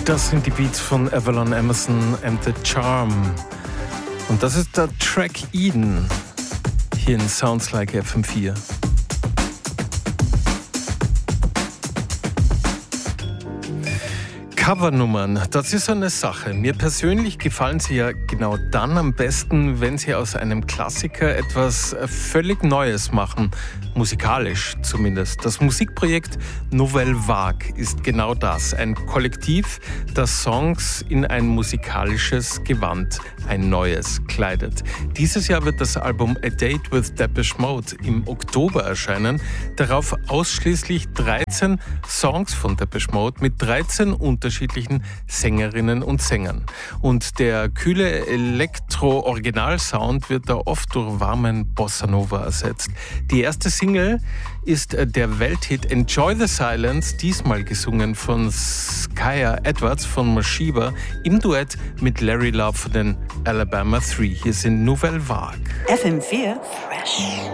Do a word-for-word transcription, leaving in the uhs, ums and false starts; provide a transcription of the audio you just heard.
Das sind die Beats von Avalon Emerson and the Charm. Und das ist der Track Eden hier in Sounds Like F M vier. Covernummern, das ist so eine Sache. Mir persönlich gefallen sie ja genau dann am besten, wenn sie aus einem Klassiker etwas völlig Neues machen. Musikalisch zumindest. Das Musikprojekt Nouvelle Vague ist genau das. Ein Kollektiv, das Songs in ein musikalisches Gewand, ein neues, kleidet. Dieses Jahr wird das Album A Date with Depeche Mode im Oktober erscheinen. Darauf ausschließlich dreizehn Songs von Depeche Mode mit dreizehn unterschiedlichen Sängerinnen und Sängern. Und der kühle Elektro-Original-Sound wird da oft durch warmen Bossa Nova ersetzt. Die erste Single ist der Welthit Enjoy the Silence, diesmal gesungen von Skya Edwards von Mashiba im Duett mit Larry Love von den Alabama drei. Hier sind Nouvelle Vague. F M vier Fresh.